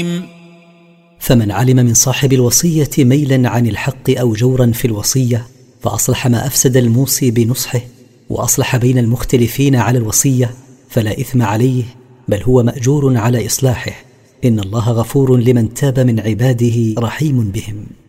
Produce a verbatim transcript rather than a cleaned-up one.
فمن علم من صاحب الوصية ميلا عن الحق أو جورا في الوصية فأصلح ما أفسد الموصي بنصحه وأصلح بين المختلفين على الوصية فلا إثم عليه، بل هو مأجور على إصلاحه. إن الله غفور لمن تاب من عباده رحيم بهم.